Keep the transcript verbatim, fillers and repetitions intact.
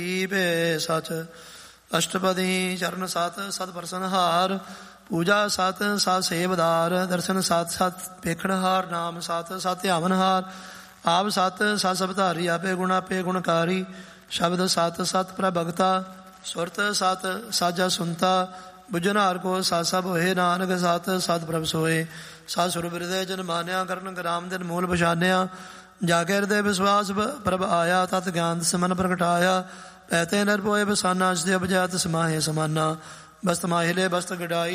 ਬੇ ਸਚ ਅਸ਼ਟਪਦੀ ਚਰਨ ਸਤ ਸਤ ਪਰਸਨ ਹਾਰ ਪੂਜਾ ਸਤ ਸਤ ਸੇਵਦਾਰ ਦਰਸ਼ਨ ਸਤ ਸਤ ਵੇਖਣ ਹਾਰ ਨਾਮ ਸਤ ਸਤ ਧਿਆਵਨ ਹਾਰ ਆਪ ਸਤ ਸਤ ਸਬਧਾਰੀ ਆਪੇ ਗੁਣ ਆਪੇ ਗੁਣਕਾਰੀ ਸ਼ਬਦ ਸਤ ਸਤ ਪ੍ਰਭਗਤਾ ਸੁਰਤ ਸਤ ਸਾਜਾ ਸੁਨਤਾ ਬੁਝਨ ਹਾਰ ਕੋ ਸਤ ਸਭ ਹੋਏ ਨਾਨਕ ਸਤ ਸਤ ਪ੍ਰਭ ਸੋਏ ਸਤ ਸੁਰ ਬਿਰਦੇ ਜਨ ਮਾਨਿਆ ਕਰਨ ਗ੍ਰਾਮ ਦਿਨ ਮੂਲ ਪਛਾਨਿਆ ਜਾ ਕੇ ਹਿਰਦੇ ਵਿਸ਼ਵਾਸ ਪ੍ਰਭ ਆਇਆ ਤਤ ਗਿਆਨ ਸਮਨ ਪ੍ਰਗਟਾਇਆ ਪੈਤੇ ਨਰ ਪੋਏ ਬਸਾਨਾ ਅਜਦੇ ਅਬਜਾਤ ਸਮਾਹੇ ਸਮਾਨਾ ਬਸਤ ਮਾਹਿਲੇ ਬਸਤ ਗਡਾਈ